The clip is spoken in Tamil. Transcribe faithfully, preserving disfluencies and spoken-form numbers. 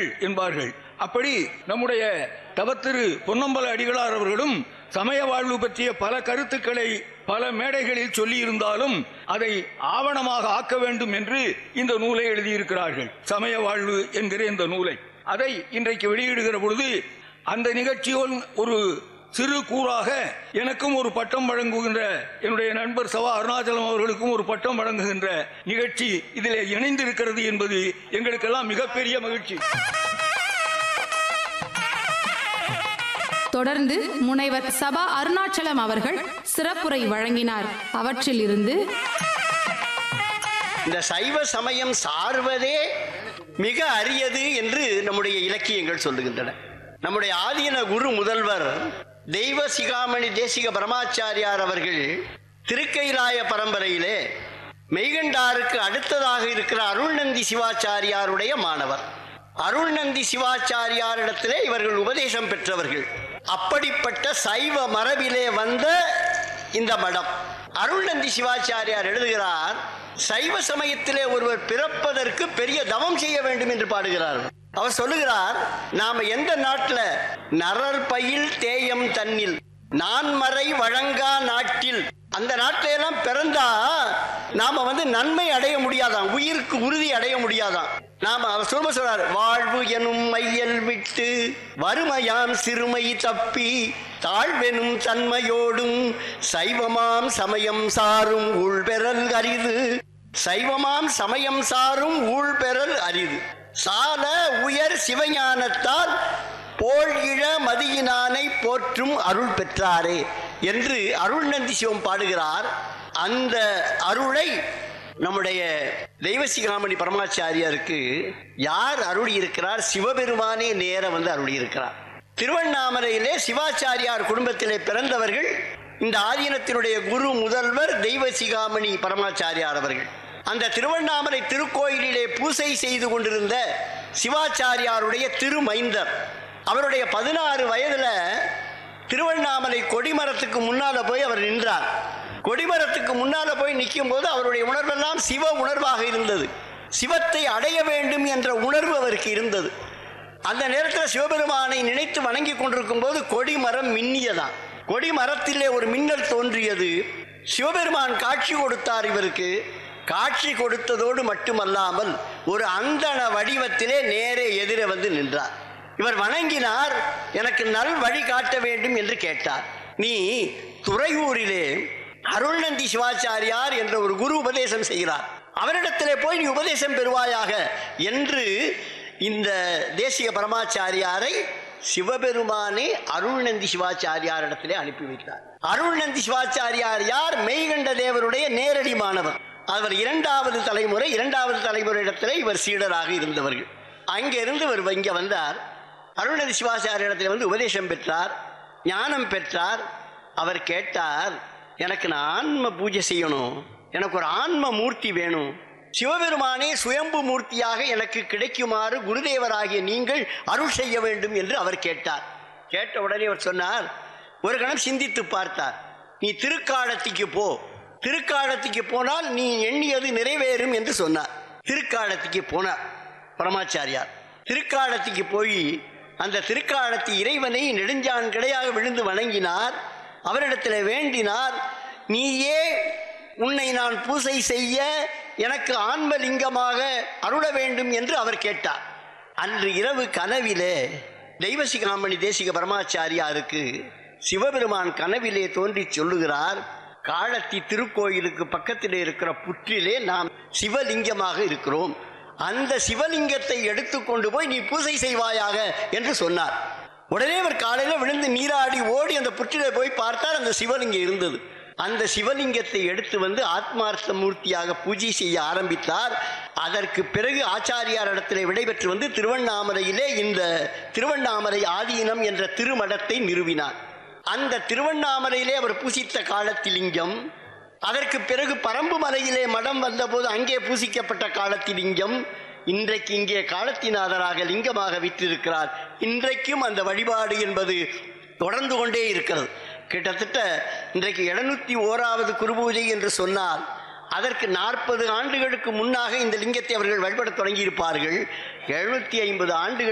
செய்யுங்கள் என்பார்கள். அப்படி நம்முடைய தவத்திரு பொன்னம்பல அடிகளார் அவர்களும் சமய வாழ்வு பற்றிய பல கருத்துக்களை பல மேடைகளில் சொல்லியிருந்தாலும் அதை ஆவணமாக ஆக்க வேண்டும் என்று இந்த நூலை எழுதியிருக்கிறார்கள். சமய வாழ்வு என்கிற இந்த நூலை அதை இன்றைக்கு வெளியிடுகிற பொழுது அந்த நிகழ்ச்சியோடு ஒரு சிறு கூறாக எனக்கும் ஒரு பட்டம் வழங்குகின்ற என்னுடைய நண்பர் சவா அருணாச்சலம் அவர்களுக்கும் ஒரு பட்டம் வழங்குகின்ற நிகழ்ச்சி இதில் இணைந்திருக்கிறது என்பது எங்களுக்கெல்லாம் மிகப்பெரிய மகிழ்ச்சி. தொடர்ந்து முனைவர் சபா அருணாச்சலம் அவர்கள் சிறப்புரை வழங்கினார். அவற்றில் இருந்து இந்த சைவ சமயம் சார்வதே மிக அரியது என்று நம்முடைய இலக்கியங்கள் சொல்லுகின்றன. நம்முடைய ஆதீன குரு முதல்வர் தெய்வ சிகாமணி தேசிக பரமாச்சாரியார் அவர்கள் திருக்கைலாய பரம்பரையிலே மெய்கண்டாருக்கு அடுத்ததாக இருக்கிற அருள்நந்தி சிவாச்சாரியாருடைய மாணவர். அருள்நந்தி சிவாச்சாரியாரிடத்திலே இவர்கள் உபதேசம் பெற்றவர்கள். அப்படிப்பட்ட சைவ மரபிலே வந்த இந்த மடம். அருள்நந்தி சிவாச்சாரியார் எழுதுகிறார், சைவ சமயத்திலே ஒருவர் பிறப்பதற்கு பெரிய தவம் செய்ய வேண்டும் என்று பாடுகிறார். அவர் சொல்லுகிறார், நாம எந்த நாட்டில் நரர் பயில் தேயம் தன்னில் நான்மறை வழங்கா நாட்டில், அந்த நாட்டில எல்லாம் பிறந்தா நாம வந்து நன்மை அடைய முடியாதான், உயிருக்கு உறுதி அடைய முடியாதான். நாம அவர் சொல்ல சொல்றார், வாழ்வு எனும் மையல் விட்டு வறுமையாம் சிறுமை தப்பி தாழ்வெனும் தன்மையோடும் சைவமாம் சமயம் சாரும் ஊழ்பெறல் அரிது. சைவமாம் சமயம் சாரும் ஊழ்பெறல் அரிது. சால உயர் சிவஞானத்தால் போல் இழ மதியினானை போற்றும் அருள் பெற்றாரே என்று அருள்நந்தி சிவம் பாடுகிறார். அந்த அருளை நம்முடைய தெய்வசிகாமணி பரமாச்சாரியாருக்கு யார் அருளி இருக்கிறார்? சிவபெருமானே நேர வந்து அருளி இருக்கிறார். திருவண்ணாமலையிலே சிவாச்சாரியார் குடும்பத்திலே பிறந்தவர்கள் இந்த ஆதீனத்தினுடைய குரு முதல்வர் தெய்வசிகாமணி பரமாச்சாரியார் அவர்கள். அந்த திருவண்ணாமலை திருக்கோயிலிலே பூசை செய்து கொண்டிருந்த சிவாச்சாரியாருடைய திருமைந்தர். அவருடைய பதினாறு வயதுல திருவண்ணாமலை கொடிமரத்துக்கு முன்னால போய் அவர் நின்றார். கொடிமரத்துக்கு முன்னால போய் நிற்கும் போது அவருடைய உணர்வெல்லாம் சிவ உணர்வாக இருந்தது. சிவத்தை அடைய வேண்டும் என்ற உணர்வு அவருக்கு இருந்தது. அந்த நேரத்தில் சிவபெருமானை நினைத்து வணங்கி கொண்டிருக்கும் போது கொடிமரம் மின்னியதான். கொடிமரத்திலே ஒரு மின்னல் தோன்றியது. சிவபெருமான் காட்சி கொடுத்தார் இவருக்கு. காட்சி கொடுத்ததோடு மட்டுமல்லாமல் ஒரு அந்தண வடிவத்திலே நேரே எதிரே வந்து நின்றார். இவர் வணங்கினார். எனக்கு நல் வழி காட்ட வேண்டும் என்று கேட்டார். நீ துறையூரிலே அருள்நந்தி சிவாச்சாரியார் என்ற ஒரு குரு உபதேசம் செய்கிறார், அவரிடத்திலே போய் நீ உபதேசம் பெறுவாயாக என்று இந்த தேசிக பரமாச்சாரியாரை சிவபெருமானே அருள்நந்தி சிவாச்சாரியாரிடத்திலே அனுப்பி வைத்தார். அருள்நந்தி சிவாச்சாரியார் யார்? மெய்கண்ட தேவருடைய நேரடி மாணவர். அவர் இரண்டாவது தலைமுறை இரண்டாவது தலைமுறை இடத்திலே இவர் சீடராக இருந்தவர்கள். அங்கிருந்து இவர் இங்கே வந்தார். அருள்நந்தி சிவாச்சாரியிடத்தில் வந்து உபதேசம் பெற்றார், ஞானம் பெற்றார். அவர் கேட்டார், எனக்கு நான் ஆன்ம பூஜை செய்யணும், எனக்கு ஒரு ஆன்ம மூர்த்தி வேணும், சிவபெருமானே சுயம்பு மூர்த்தியாக எனக்கு கிடைக்குமாறு குருதேவராகிய நீங்கள் அருள் செய்ய வேண்டும் என்று அவர் கேட்டார். கேட்ட உடனே அவர் சொன்னார், ஒரு கணம் சிந்தித்து பார்த்தார். நீ திருக்காலத்திற்கு போ, திருக்காலத்திற்கு போனால் நீ எண்ணியது நிறைவேறும் என்று சொன்னார். திருக்காலத்திற்கு போனார் பரமாச்சாரியார். திருக்காலத்திற்கு போய் அந்த திருக்காலத்தி இறைவனை நெடுஞ்சான் கிடையாக விழுந்து வணங்கினார். அவரிடத்தில் வேண்டினார், நீயே உன்னை நான் பூசை செய்ய எனக்கு ஆன்மலிங்கமாக அருள வேண்டும் என்று அவர் கேட்டார். அன்று இரவு கனவிலே தெய்வசிகாமணி தேசிக பரமாச்சாரியாருக்கு சிவபெருமான் கனவிலே தோன்றி சொல்லுகிறார், காலத்தி திருக்கோயிலுக்கு பக்கத்திலே இருக்கிற புற்றிலே நாம் சிவலிங்கமாக இருக்கிறோம், அந்த சிவலிங்கத்தை எடுத்துக்கொண்டு போய் நீ பூசை செய்வாயாக என்று சொன்னார். உடனே அவர் காலையில் விழுந்து நீராடி ஓடி அந்த புற்றிலே போய் பார்த்தார். அந்த சிவலிங்கம் இருந்தது. அந்த சிவலிங்கத்தை எடுத்து வந்து ஆத்மார்த்த மூர்த்தியாக பூஜை செய்ய ஆரம்பித்தார். அதற்கு பிறகு ஆச்சாரியார் இடத்திலே விடைபெற்று வந்து திருவண்ணாமலையிலே இந்த திருவண்ணாமலை ஆதீனம் என்ற திருமடத்தை நிறுவினார். அந்த திருவண்ணாமலையிலே அவர் பூசித்த காலத்தி லிங்கம், அதற்கு பிறகு பரம்பு மலையிலே மடம் வந்தபோது அங்கே பூசிக்கப்பட்ட காலத்தி லிங்கம் இன்றைக்கு இங்கே காலத்திநாதராக லிங்கமாக விற்றிருக்கிறார். இன்றைக்கும் அந்த வழிபாடு என்பது தொடர்ந்து கொண்டே இருக்கிறது. கிட்டத்தட்ட இன்றைக்கு எழுநூத்தி ஓராவது குருபூஜை என்று சொன்னால் அதற்கு நாற்பது ஆண்டுகளுக்கு முன்னாக இந்த லிங்கத்தை அவர்கள் வழிபட தொடங்கி இருப்பார்கள். எழுநூத்தி ஐம்பது ஆண்டுகள்